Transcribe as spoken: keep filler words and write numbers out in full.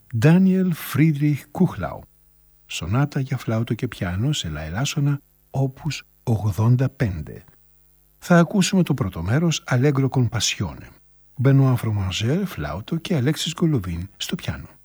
Ντάνιελ Φρίντριχ Κούχλαου, σονάτα για φλάουτο και πιάνο σε λαελάσονα όπους ογδόντα πέντε. Θα ακούσουμε το πρώτο μέρος Allegro con passione. Μπενουά Φρομαζέρ φλάουτο και Αλέξης Γκολοβίν στο πιάνο.